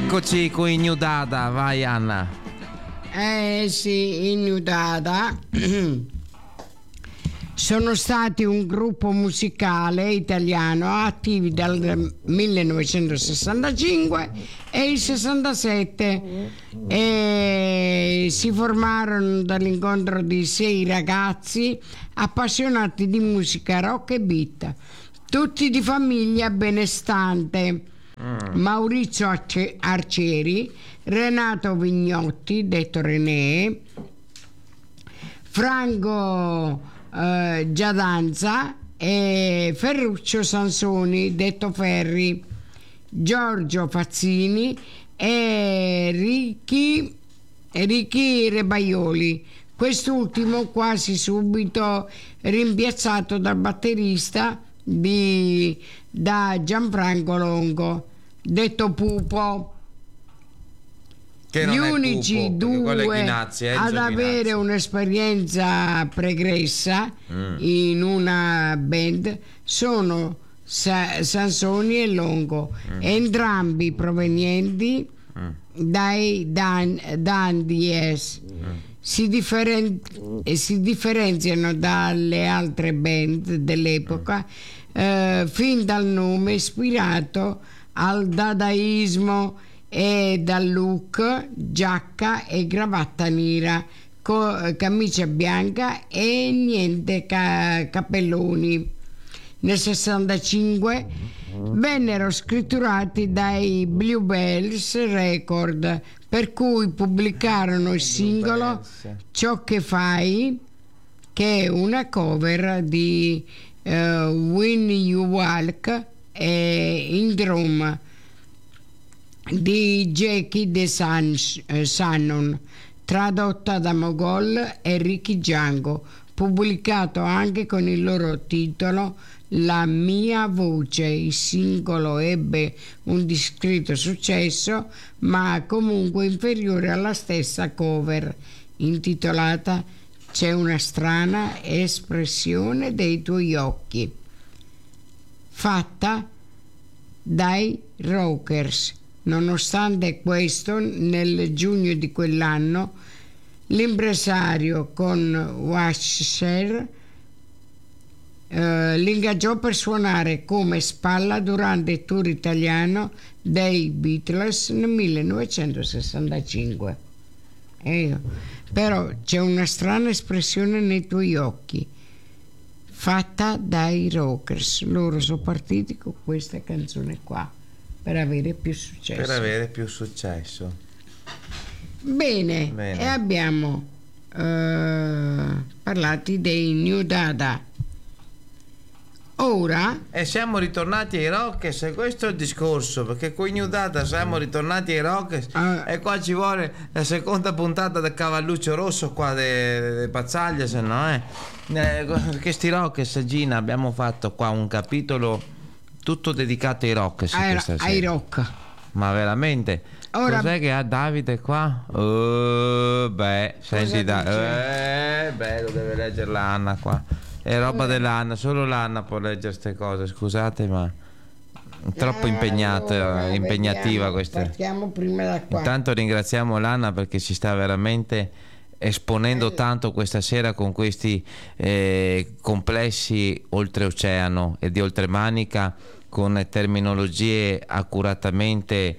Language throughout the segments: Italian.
Eccoci con i New Dada, vai Anna. Sì, i New Dada sono stati un gruppo musicale italiano attivi dal 1965 e il 67 e si formarono dall'incontro di 6 ragazzi appassionati di musica rock e beat, tutti di famiglia benestante. Maurizio Arcieri, Renato Vignotti, detto René, Franco Giadanza e Ferruccio Sansoni, detto Ferri, Giorgio Fazzini e Ricky Rebaioli, quest'ultimo quasi subito rimpiazzato dal batterista da Gianfranco Longo, detto Pupo. Che non Gli è unici Pupo, due Ghinazzi, ad avere Ghinazzi. un'esperienza pregressa in una band sono Sansoni e Longo, entrambi provenienti dai Dandies. Si differenziano dalle altre band dell'epoca fin dal nome ispirato al dadaismo e dal look giacca e cravatta nera, camicia bianca e niente cappelloni. Nel 65 vennero scritturati dai Bluebells Record, per cui pubblicarono il singolo Ciò che fai, che è una cover di When You Walk in Drum di Jackie De Shannon, tradotta da Mogol e Ricky Django, pubblicato anche con il loro titolo La mia voce. Il singolo ebbe un discreto successo, ma comunque inferiore alla stessa cover, intitolata C'è una strana espressione dei tuoi occhi, fatta dai Rockers. Nonostante questo, nel giugno di quell'anno l'impresario con Washer l'ingaggiò per suonare come spalla durante il tour italiano dei Beatles nel 1965. Però c'è una strana espressione nei tuoi occhi, fatta dai Rockers. Loro sono partiti con questa canzone qua per avere più successo. Bene. E abbiamo parlati dei New Dada. Ora siamo ritornati ai Rockers, e questo è il discorso, perché con i New Dada siamo ritornati ai Rockers e qua ci vuole la seconda puntata del Cavalluccio Rosso qua de Pazzaglia, se no perché sti Rockers, Gina, abbiamo fatto qua un capitolo tutto dedicato ai Rockers, ai rock. Ma veramente? Ora, cos'è che ha Davide qua? Senti, lo deve leggere l'Anna qua. È roba dell'Anna, solo l'Anna può leggere queste cose, scusate, ma troppo impegnativa questa. Partiamo prima da qua. Intanto ringraziamo l'Anna perché ci sta veramente esponendo tanto questa sera con questi complessi oltreoceano e di oltremanica, con terminologie accuratamente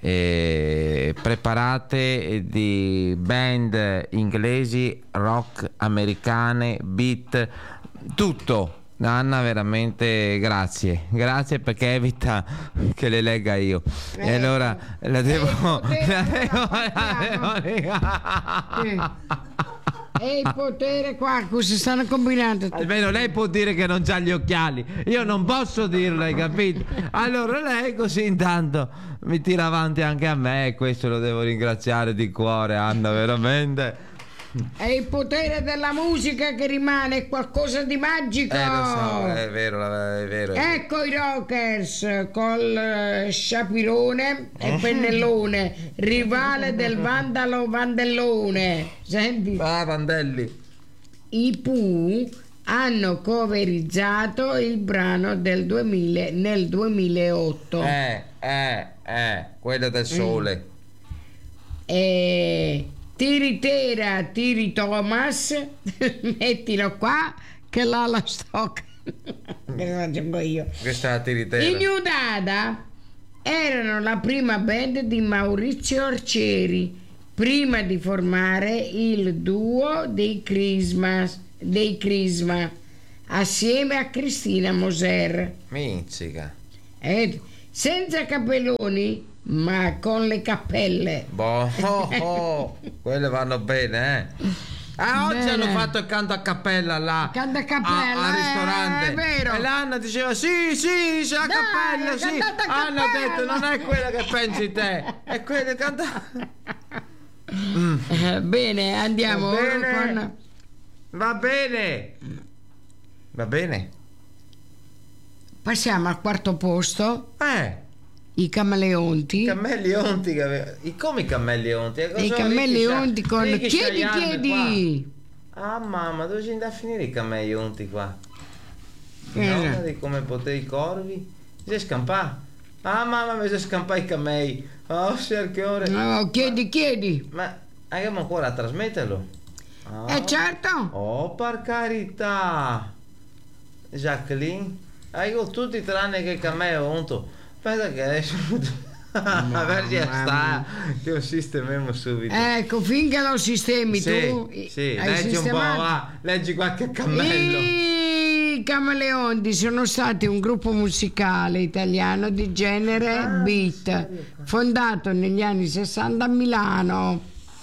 preparate di band inglesi, rock americane, beat, tutto. Anna, veramente grazie perché evita che le legga io, e allora la devo e il potere qua, cosa stanno combinando? Almeno lei può dire che non c'ha gli occhiali, io non posso dirlo, hai capito? Allora lei così intanto mi tira avanti anche a me, e questo lo devo ringraziare di cuore, Anna, veramente. È il potere della musica che rimane qualcosa di magico. Lo so, è vero. Ecco i Rockers col sciapirone e pennellone, rivale del vandalo Vandellone. Senti? Vandelli. I Pooh hanno coverizzato il brano nel 2008. Quello del sole. Tiritera, Tiri Thomas, mettilo qua che là la stock. Che faccio io. Questa è la tiritera. I New Dada erano la prima band di Maurizio Arcieri prima di formare il duo dei Crisma assieme a Cristina Moser. Mizzica. Senza capelloni ma con le cappelle. Quelle vanno bene, oggi Bene. hanno fatto il canto a cappella là. Canto a cappella, al ristorante. è vero. E l'Anna diceva sì, c'è la Dai, cappella, ha sì. cantato a Hanno cappella. detto non è quella che pensi te, è quella che canta. Bene, andiamo Va ora bene. con Va bene. passiamo al quarto posto, i Camaleonti. I cammelleonti come i cammelleonti? I Camaleonti con chiedi. Ah mamma, dove si andare a finire i cammelleonti qua? Eh. No, di come potete i corvi? Si scampa. Ah mamma, mi si scampa i camei. Oh, che ore. No, chiedi. Ma abbiamo ancora a trasmetterlo? Certo. Oh, per carità. Jacqueline, io tutti tranne che il cammelleonto. Aspetta che adesso Vergi sta che lo sistemiamo subito. Ecco, finché lo sistemi tu. Sì, hai leggi un po', sistemato. va, leggi qualche cammello. I Camaleonti sono stati un gruppo musicale italiano di genere beat, fondato negli anni 60 a Milano.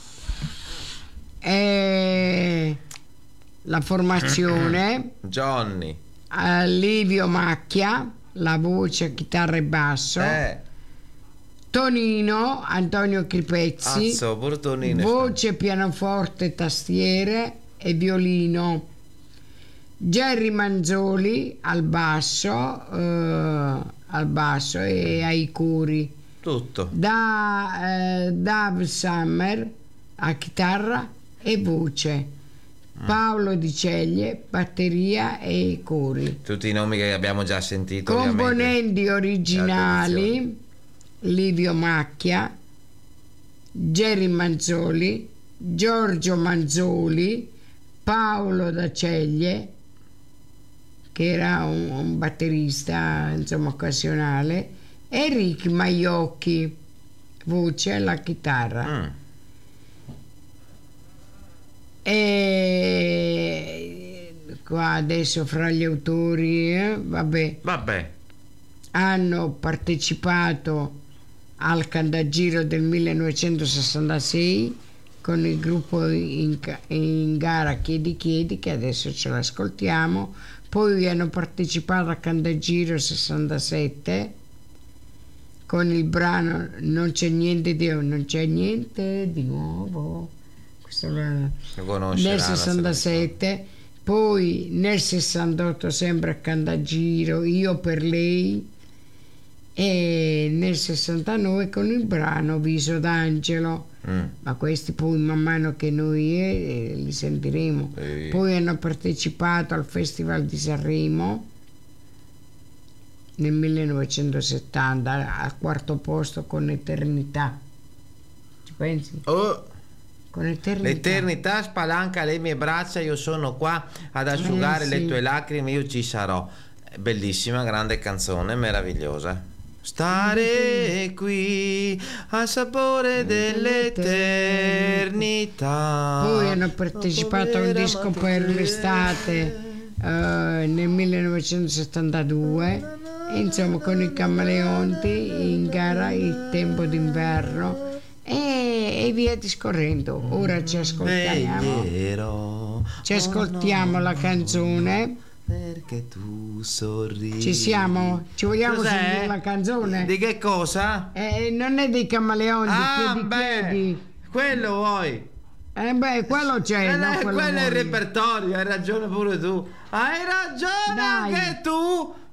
La formazione Johnny. Livio Macchia, la voce, chitarra e basso. Tonino, Antonio Cripezzi, pure Tonino voce, pianoforte, tastiere e violino. Jerry Manzoli al basso e ai cori. Tutto. Dave Summer a chitarra e voce. Paolo Di Ceglie, batteria e cori. Tutti i nomi che abbiamo già sentito. Componenti originali: Livio Macchia, Jerry Manzoli, Giorgio Manzoli, Paolo Da Ceglie, che era un batterista insomma occasionale, e Rick Maiocchi, voce alla chitarra. E qua adesso fra gli autori vabbè, hanno partecipato al Cantagiro del 1966 con il gruppo in gara Chiedi che adesso ce l'ascoltiamo. Poi hanno partecipato al Cantagiro 67 con il brano Non c'è niente di nuovo. Questo nel 67. Poi nel 68 sempre a Cantagiro Io per lei, e nel 69 con il brano Viso d'Angelo. Ma questi poi man mano che noi li sentiremo. Poi hanno partecipato al Festival di Sanremo nel 1970 al quarto posto con Eternità. Ci pensi? Con L'eternità spalanca le mie braccia, io sono qua ad asciugare le tue lacrime, io ci sarò. Bellissima, grande canzone, meravigliosa. Stare qui al sapore dell'eternità. Poi hanno partecipato a un disco per l'estate nel 1972, insomma con i Camaleonti in gara Il tempo d'inverno e via discorrendo. Ora ci ascoltiamo la canzone. Perché tu sorridi. Ci siamo? Ci vogliamo sentire la canzone? Di che cosa? Non è dei Camaleonti, chiedi. Quello vuoi? Quello c'è. Quello è il repertorio, hai ragione pure tu. Hai ragione anche tu.